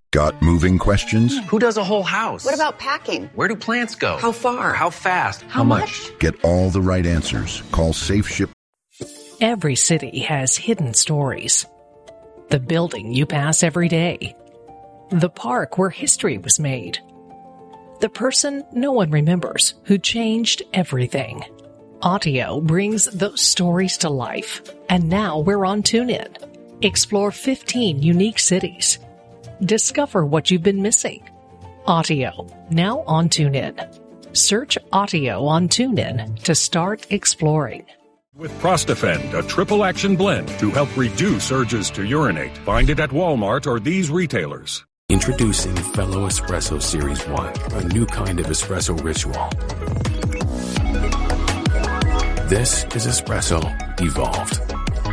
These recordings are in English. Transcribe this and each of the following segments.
Got moving questions? Who does a whole house? What about packing? Where do plants go? How far? How fast? How much? Get all the right answers. Call SafeShip. Every city has hidden stories. The building you pass every day. The park where history was made. The person no one remembers who changed everything. Audio brings those stories to life. And now we're on TuneIn. Explore 15 unique cities. Discover what you've been missing. Audio, now on TuneIn. Search Audio on TuneIn to start exploring. With Prostafend, a triple action blend to help reduce urges to urinate. Find it at Walmart or these retailers. Introducing Fellow Espresso Series 1, a new kind of espresso ritual. This is espresso evolved.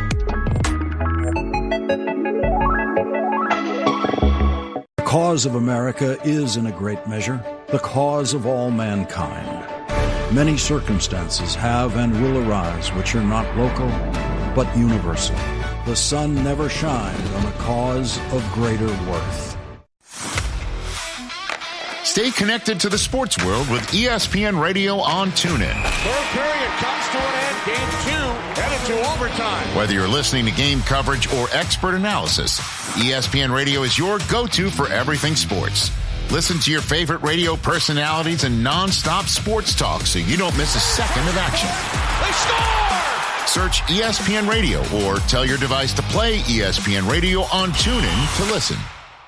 The cause of America is, in a great measure, the cause of all mankind. Many circumstances have and will arise which are not local, but universal. The sun never shined on a cause of greater worth. Stay connected to the sports world with ESPN Radio on TuneIn. Third period comes to an end. Game 2 headed to overtime. Whether you're listening to game coverage or expert analysis, ESPN Radio is your go-to for everything sports. Listen to your favorite radio personalities and non-stop sports talk so you don't miss a second of action. They score! Search ESPN Radio or tell your device to play ESPN Radio on TuneIn to listen.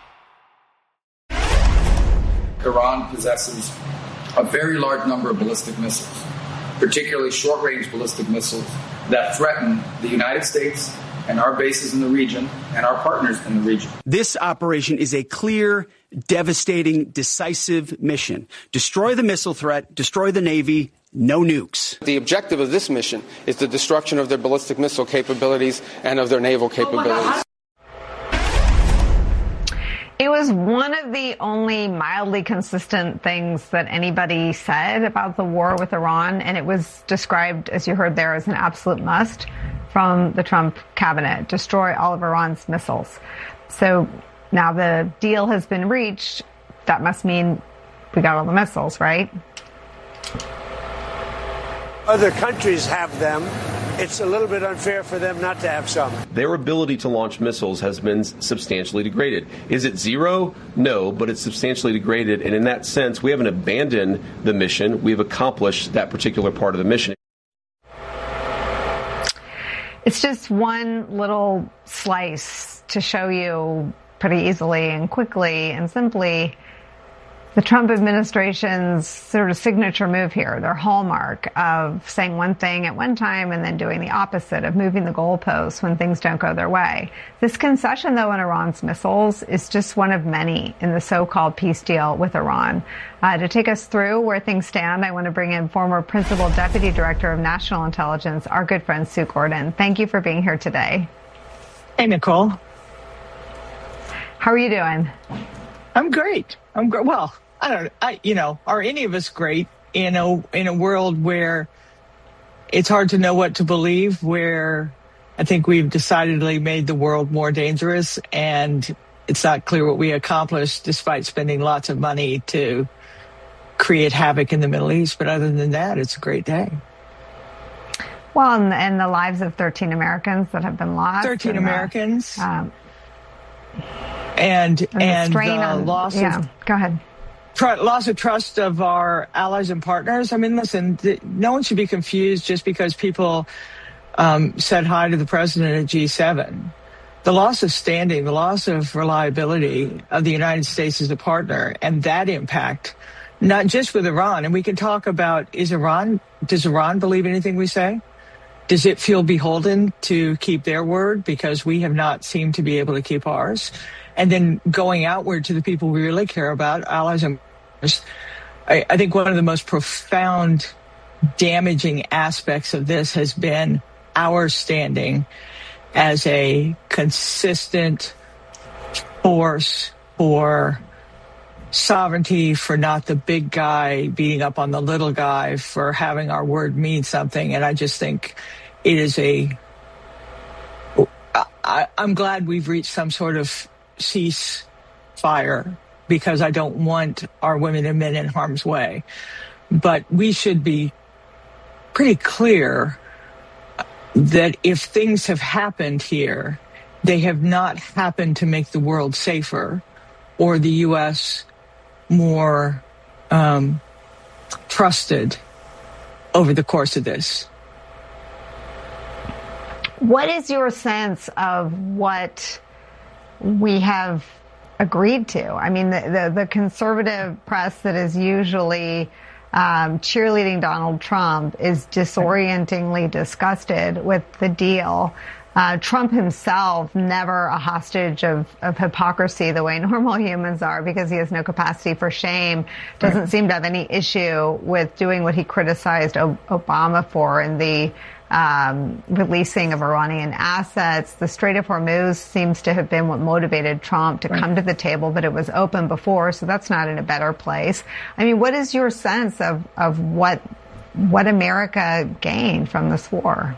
Iran possesses a very large number of ballistic missiles, particularly short-range ballistic missiles that threaten the United States and our bases in the region and our partners in the region. This operation is a clear, devastating, decisive mission. Destroy the missile threat, destroy the Navy, no nukes. The objective of this mission is the destruction of their ballistic missile capabilities and of their naval capabilities. It was one of the only mildly consistent things that anybody said about the war with Iran, and it was described, as you heard there, as an absolute must from the Trump cabinet. Destroy all of Iran's missiles. So now the deal has been reached. That must mean we got all the missiles, right? Other countries have them. It's a little bit unfair for them not to have some. Their ability to launch missiles has been substantially degraded. Is it zero? No, but it's substantially degraded. And in that sense, we haven't abandoned the mission. We've accomplished that particular part of the mission. It's just one little slice to show you pretty easily and quickly and simply the Trump administration's sort of signature move here, their hallmark of saying one thing at one time and then doing the opposite, of moving the goalposts when things don't go their way. This concession, though, in Iran's missiles is just one of many in the so-called peace deal with Iran. To take us through where things stand, I want to bring in former Principal Deputy Director of National Intelligence, our good friend Sue Gordon. Thank you for being here today. Hey, Nicole. How are you doing? I'm great. Well, are any of us great in a world where it's hard to know what to believe, where I think we've decidedly made the world more dangerous and it's not clear what we accomplished despite spending lots of money to create havoc in the Middle East. But other than that, it's a great day. Well, and the lives of 13 Americans that have been lost. 13 Americans. And the loss go ahead. Loss of trust of our allies and partners. I mean, listen, no one should be confused just because people said hi to the president at G7. The loss of standing, the loss of reliability of the United States as a partner, and that impact, not just with Iran. And we can talk about, does Iran believe anything we say? Does it feel beholden to keep their word because we have not seemed to be able to keep ours? And then going outward to the people we really care about, allies and partners. I think one of the most profound, damaging aspects of this has been our standing as a consistent force for sovereignty, for not the big guy beating up on the little guy, for having our word mean something. And I just think it is I'm glad we've reached some sort of cease fire because I don't want our women and men in harm's way. But we should be pretty clear that if things have happened here, they have not happened to make the world safer or the U.S. more trusted over the course of this. What is your sense of what we have agreed to? I mean, the conservative press that is usually cheerleading Donald Trump is disorientingly disgusted with the deal. Trump himself, never a hostage of hypocrisy the way normal humans are because he has no capacity for shame, doesn't seem to have any issue with doing what he criticized Obama for in the releasing of Iranian assets. The Strait of Hormuz seems to have been what motivated Trump to come to the table, but it was open before, so that's not in a better place. I mean, what is your sense of what America gained from this war?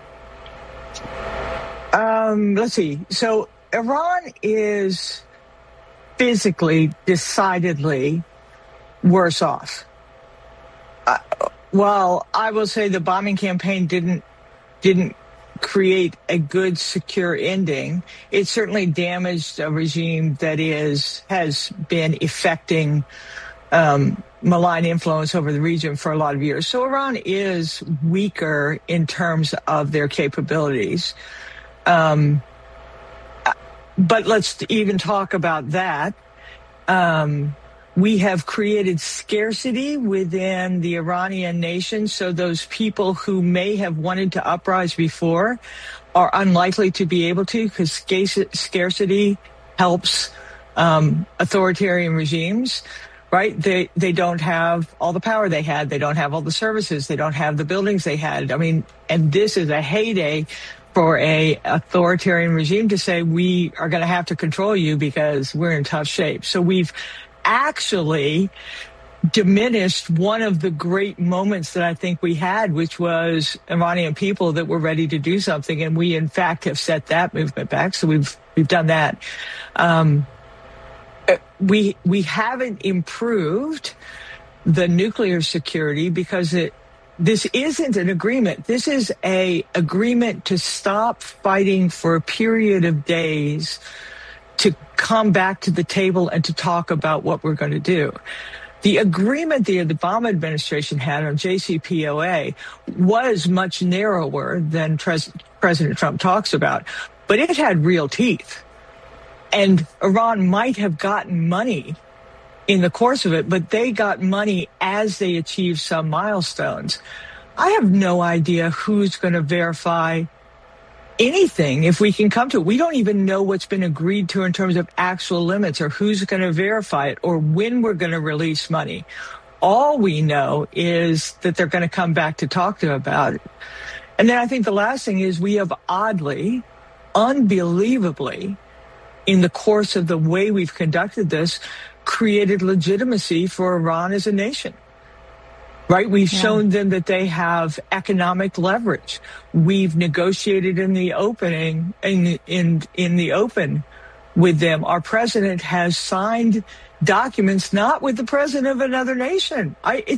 Let's see. So Iran is physically, decidedly worse off. While I will say the bombing campaign didn't create a good, secure ending, it certainly damaged a regime that has been effecting malign influence over the region for a lot of years. So Iran is weaker in terms of their capabilities. But let's even talk about that. We have created scarcity within the Iranian nation, so those people who may have wanted to uprise before are unlikely to be able to, because scarcity helps authoritarian regimes, right? They don't have all the power they had. They don't have all the services. They don't have the buildings they had. I mean, and this is a heyday for a authoritarian regime to say, we are going to have to control you because we're in tough shape. So we've actually diminished one of the great moments that I think we had, which was Iranian people that were ready to do something. And we, in fact, have set that movement back. So we've done that. We haven't improved the nuclear security because this isn't an agreement. This is an agreement to stop fighting for a period of days, to come back to the table and to talk about what we're going to do. The agreement the Obama administration had on JCPOA was much narrower than President Trump talks about, but it had real teeth. And Iran might have gotten money in the course of it, but they got money as they achieved some milestones. I have no idea who's going to verify anything if we can come to it. We don't even know what's been agreed to in terms of actual limits or who's going to verify it or when we're going to release money. All we know is that they're going to come back to talk to about it. And then I think the last thing is we have oddly, unbelievably, in the course of the way we've conducted this, created legitimacy for Iran as a nation. Right? We've shown them that they have economic leverage. We've negotiated in the opening, in the open with them. Our president has signed documents not with the president of another nation.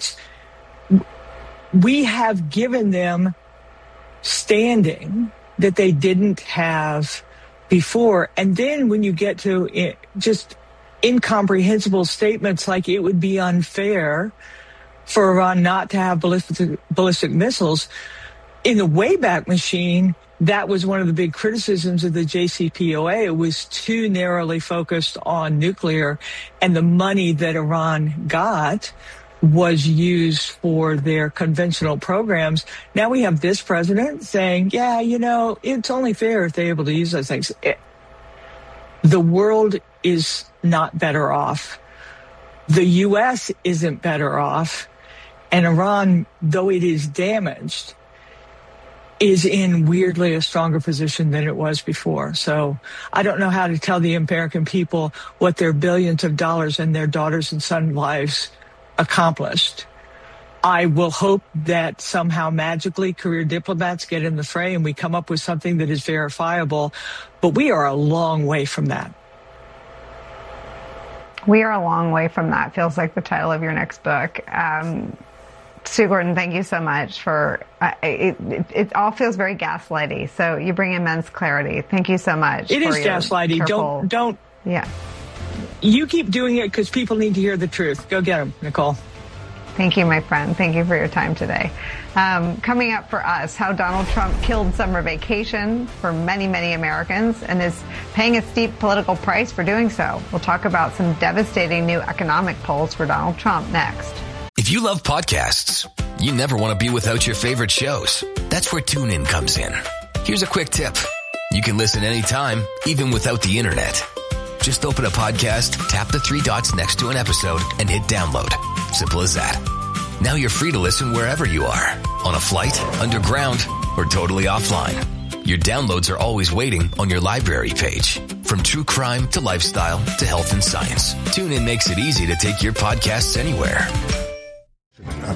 We have given them standing that they didn't have before. And then when you get to just incomprehensible statements like it would be unfair for Iran not to have ballistic missiles, in the Wayback Machine, that was one of the big criticisms of the JCPOA. It was too narrowly focused on nuclear, and the money that Iran got was used for their conventional programs. Now we have this president saying, yeah, it's only fair if they're able to use those things. The world is not better off. The U.S. isn't better off. And Iran, though it is damaged, is in weirdly a stronger position than it was before. So I don't know how to tell the American people what their billions of dollars and their daughters and sons' lives accomplished. I will hope that somehow magically career diplomats get in the fray and we come up with something that is verifiable. But we are a long way from that. We are a long way from that, feels like the title of your next book. Stu Gordon, thank you so much for it all feels very gaslighty. So you bring immense clarity. Thank you so much. It is gaslighty. Don't. Yeah. You keep doing it because people need to hear the truth. Go get them, Nicole. Thank you, my friend. Thank you for your time today. Coming up for us, how Donald Trump killed summer vacation for many, many Americans and is paying a steep political price for doing so. We'll talk about some devastating new economic polls for Donald Trump next. If you love podcasts, you never want to be without your favorite shows. That's where TuneIn comes in. Here's a quick tip. You can listen anytime, even without the internet. Just open a podcast, tap the 3 dots next to an episode, and hit download. Simple as that. Now you're free to listen wherever you are. On a flight, underground, or totally offline. Your downloads are always waiting on your library page. From true crime to lifestyle to health and science, TuneIn makes it easy to take your podcasts anywhere. Of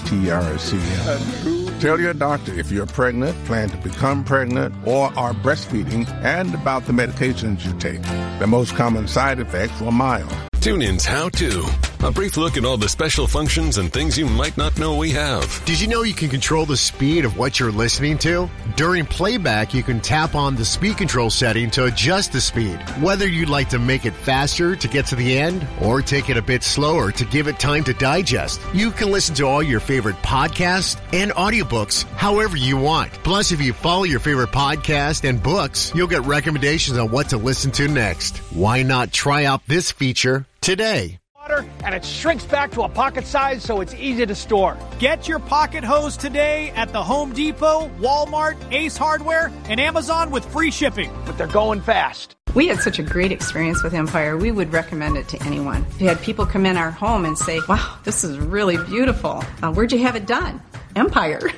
ATTRC. Tell your doctor if you're pregnant, plan to become pregnant, or are breastfeeding, and about the medications you take. The most common side effects are mild. TuneIn's How To. A brief look at all the special functions and things you might not know we have. Did you know you can control the speed of what you're listening to? During playback, you can tap on the speed control setting to adjust the speed. Whether you'd like to make it faster to get to the end or take it a bit slower to give it time to digest, you can listen to all your favorite podcasts and audiobooks however you want. Plus, if you follow your favorite podcast and books, you'll get recommendations on what to listen to next. Why not try out this feature today? And it shrinks back to a pocket size so it's easy to store. Get your pocket hose today at the Home Depot, Walmart, Ace Hardware, and Amazon with free shipping. But they're going fast. We had such a great experience with Empire, we would recommend it to anyone. We had people come in our home and say, wow, this is really beautiful. Where'd you have it done? Empire.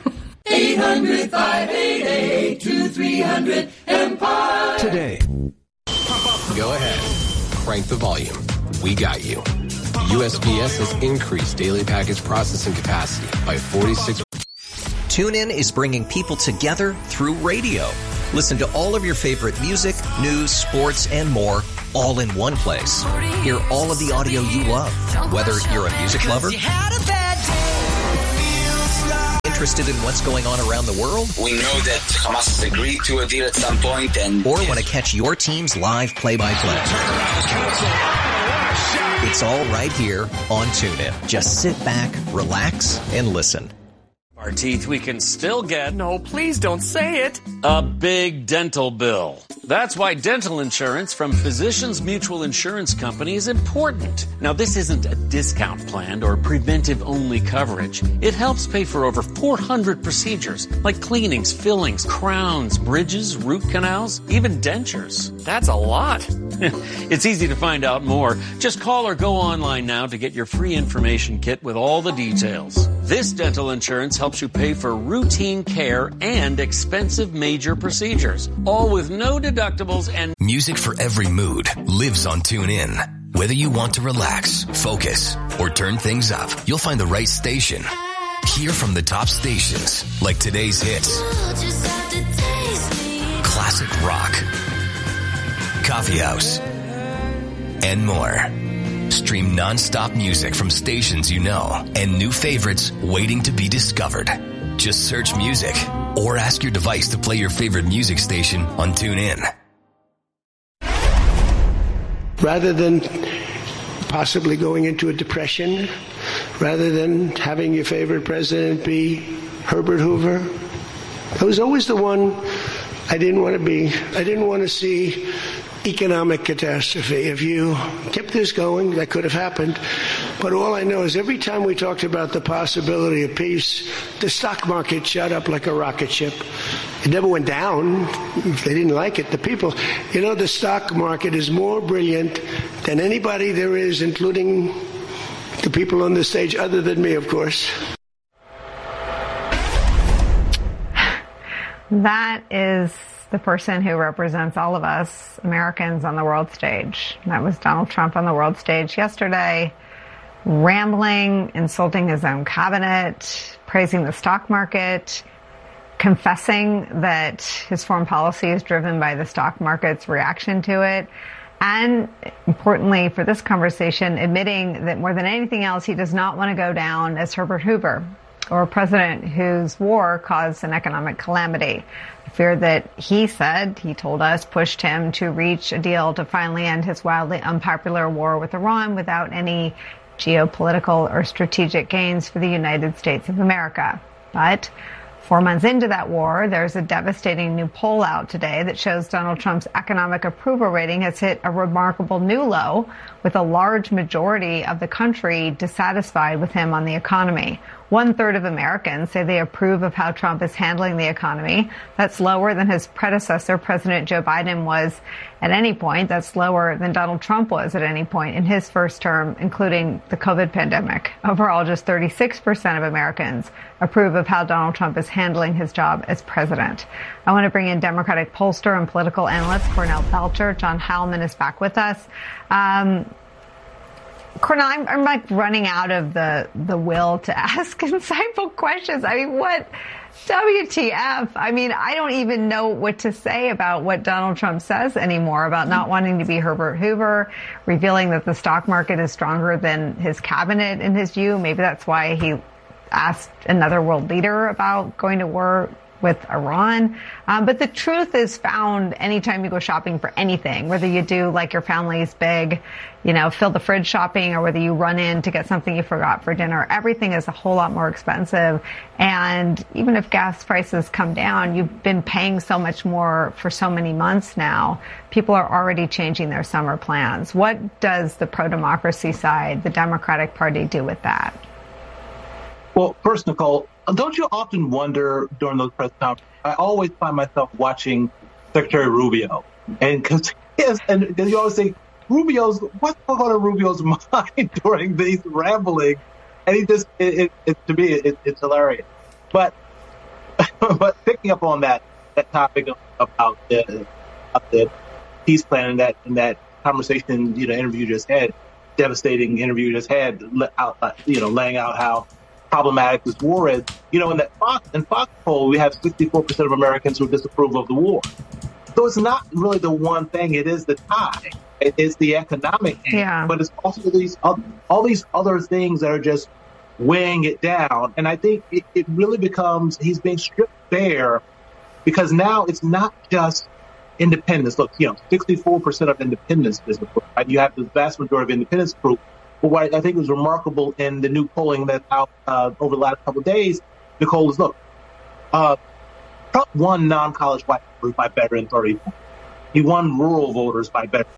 800-588-2300 Empire. Today. Go ahead. Crank the volume. We got you. USPS has increased daily package processing capacity by 46%. TuneIn is bringing people together through radio. Listen to all of your favorite music, news, sports, and more, all in one place. Hear all of the audio you love, whether you're a music lover, interested in what's going on around the world. We know that Hamas has agreed to a deal at some point, and or want to catch your team's live play-by-play. It's all right here on TuneIn. Just sit back, relax, and listen. Our teeth we can still get, no, please don't say it, a big dental bill. That's why dental insurance from Physicians Mutual Insurance Company is important. Now, this isn't a discount plan or preventive-only coverage. It helps pay for over 400 procedures, like cleanings, fillings, crowns, bridges, root canals, even dentures. That's a lot. It's easy to find out more. Just call or go online now to get your free information kit with all the details. This dental insurance helps you pay for routine care and expensive major procedures, all with no deductibles and music for every mood lives on TuneIn. Whether you want to relax, focus, or turn things up, you'll find the right station. Hear from the top stations like today's hits, classic rock, coffee house, and more. Stream non-stop music from stations you know and new favorites waiting to be discovered. Just search music or ask your device to play your favorite music station on TuneIn. Rather than possibly going into a depression, rather than having your favorite president be Herbert Hoover, I was always the one I didn't want to be. I didn't want to see economic catastrophe. If you kept this going, that could have happened. But all I know is every time we talked about the possibility of peace, the stock market shot up like a rocket ship. It never went down. They didn't like it. The people, the stock market is more brilliant than anybody there is, including the people on the stage, other than me, of course. That is the person who represents all of us Americans on the world stage. That was Donald Trump on the world stage yesterday, rambling, insulting his own cabinet, praising the stock market, confessing that his foreign policy is driven by the stock market's reaction to it. And importantly for this conversation, admitting that more than anything else, he does not want to go down as Herbert Hoover, or a president whose war caused an economic calamity. A fear that he told us, pushed him to reach a deal to finally end his wildly unpopular war with Iran without any geopolitical or strategic gains for the United States of America. But 4 months into that war, there's a devastating new poll out today that shows Donald Trump's economic approval rating has hit a remarkable new low, with a large majority of the country dissatisfied with him on the economy. 1/3 of Americans say they approve of how Trump is handling the economy. That's lower than his predecessor, President Joe Biden, was at any point. That's lower than Donald Trump was at any point in his first term, including the COVID pandemic. Overall, just 36% of Americans approve of how Donald Trump is handling his job as president. I want to bring in Democratic pollster and political analyst Cornell Belcher. John Heilman is back with us. Cornell, I'm like running out of the will to ask insightful questions. I mean, what WTF? I mean, I don't even know what to say about what Donald Trump says anymore about not wanting to be Herbert Hoover, revealing that the stock market is stronger than his cabinet in his view. Maybe that's why he asked another world leader about going to war with Iran. But the truth is found anytime you go shopping for anything, whether you do like your family's big, fill the fridge shopping, or whether you run in to get something you forgot for dinner. Everything is a whole lot more expensive. And even if gas prices come down, you've been paying so much more for so many months now. People are already changing their summer plans. What does the pro-democracy side, the Democratic Party, do with that? Well, first, Nicole, don't you often wonder during those press conferences? I always find myself watching Secretary Rubio, and because you always think what's going on in Rubio's mind during these ramblings, and he just to me it's hilarious. But picking up on that topic about the peace plan and that conversation, interview just had, devastating interview just had, laying out how problematic this war is. In that Fox poll, we have 64% of Americans who disapprove of the war. So it's not really the one thing. It is the tie. It is the economic end, but it's also all these other things that are just weighing it down. And I think it really becomes, he's being stripped bare, because now it's not just independence. Look, 64% of independents disapprove. Right? You have the vast majority of independents approve. But what I think was remarkable in the new polling that's out over the last couple of days, Nicole, is look, Trump won non-college white voters by better than 30 points. He won rural voters by better